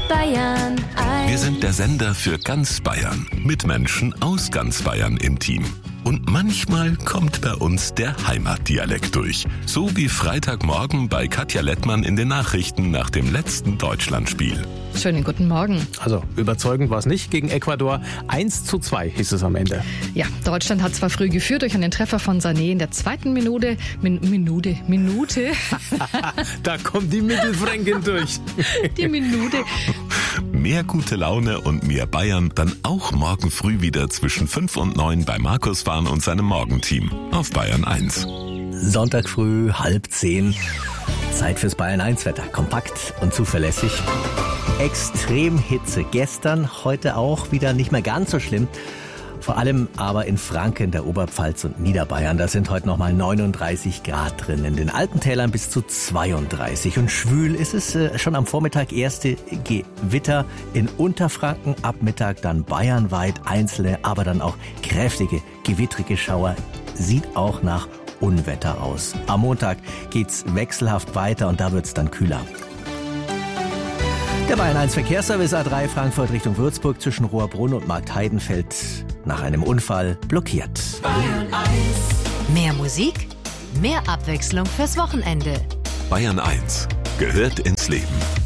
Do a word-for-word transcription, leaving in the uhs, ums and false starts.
Bayern eins. Wir sind der Sender für ganz Bayern. Mit Menschen aus ganz Bayern im Team. Und manchmal kommt bei uns der Heimatdialekt durch. So wie Freitagmorgen bei Katja Lettmann in den Nachrichten nach dem letzten Deutschlandspiel. Schönen guten Morgen. Also überzeugend war es nicht gegen Ecuador. eins zu zwei hieß es am Ende. Ja, Deutschland hat zwar früh geführt durch einen Treffer von Sané in der zweiten Minute. Min- Minute, Minute. Da kommt die Mittelfränkin durch. Die Minute. Mehr gute Laune und mehr Bayern dann auch morgen früh wieder zwischen fünf und neun bei Markus Fahn und seinem Morgenteam auf Bayern eins. Sonntag früh, halb zehn. Zeit fürs Bayern eins Wetter. Kompakt und zuverlässig. Extremhitze gestern, heute auch wieder nicht mehr ganz so schlimm. Vor allem aber in Franken, der Oberpfalz und Niederbayern. Da sind heute nochmal neununddreißig Grad drin. In den Alpentälern bis zu zweiunddreißig. Und schwül ist es äh, schon am Vormittag. Erste Gewitter in Unterfranken. Ab Mittag dann bayernweit einzelne, aber dann auch kräftige, gewittrige Schauer. Sieht auch nach Unwetter aus. Am Montag geht's wechselhaft weiter und da wird's dann kühler. Der Bayern eins Verkehrsservice A drei Frankfurt Richtung Würzburg zwischen Rohrbrunn und Marktheidenfeld nach einem Unfall blockiert. Bayern eins. Mehr Musik, mehr Abwechslung fürs Wochenende. Bayern eins gehört ins Leben.